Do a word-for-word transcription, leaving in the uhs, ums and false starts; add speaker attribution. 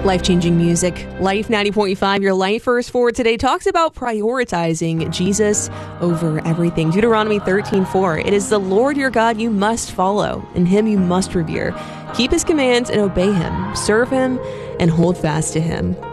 Speaker 1: Life-changing music. Life ninety point five, your life verse for today, talks about prioritizing Jesus over everything. Deuteronomy thirteen four. It is the Lord your God you must follow, and him you must revere. Keep his commands and obey him. Serve him and hold fast to him.